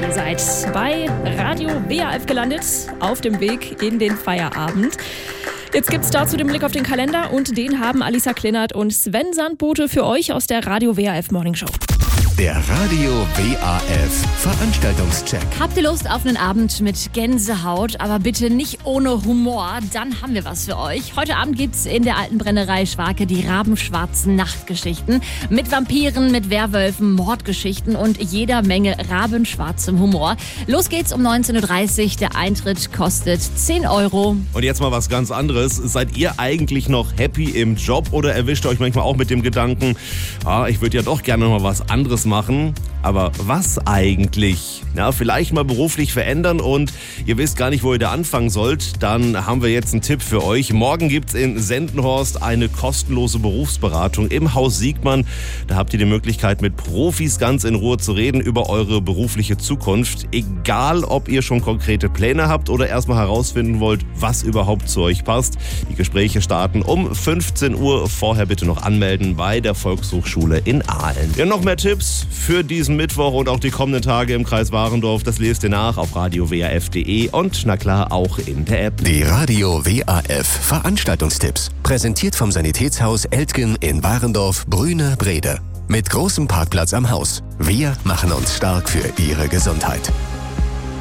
Ihr seid bei Radio WAF gelandet, auf dem Weg in den Feierabend. Jetzt gibt's dazu den Blick auf den Kalender und den haben Alisa Kleinert und Sven Sandbote für euch aus der Radio WAF Morning Show. Der Radio WAF Veranstaltungscheck. Habt ihr Lust auf einen Abend mit Gänsehaut, aber bitte nicht ohne Humor? Dann haben wir was für euch. Heute Abend gibt's in der alten Brennerei Schwake die rabenschwarzen Nachtgeschichten. Mit Vampiren, mit Werwölfen, Mordgeschichten und jeder Menge rabenschwarzem Humor. Los geht's um 19.30 Uhr. Der Eintritt kostet 10 €. Und jetzt mal was ganz anderes. Seid ihr eigentlich noch happy im Job oder erwischt ihr euch manchmal auch mit dem Gedanken, ich würde ja doch gerne noch mal was anderes machen? Aber was eigentlich? Ja, vielleicht mal beruflich verändern und ihr wisst gar nicht, wo ihr da anfangen sollt. Dann haben wir jetzt einen Tipp für euch. Morgen gibt's in Sendenhorst eine kostenlose Berufsberatung im Haus Siegmann. Da habt ihr die Möglichkeit, mit Profis ganz in Ruhe zu reden über eure berufliche Zukunft. Egal, ob ihr schon konkrete Pläne habt oder erstmal herausfinden wollt, was überhaupt zu euch passt. Die Gespräche starten um 15 Uhr. Vorher bitte noch anmelden bei der Volkshochschule in Aalen. Ja, noch mehr Tipps für diesen Mittwoch und auch die kommenden Tage im Kreis Warendorf. Das lest ihr nach auf radiowaf.de und na klar auch in der App. Die Radio WAF Veranstaltungstipps. Präsentiert vom Sanitätshaus Eltgen in Warendorf, Brüne, Brede. Mit großem Parkplatz am Haus. Wir machen uns stark für Ihre Gesundheit.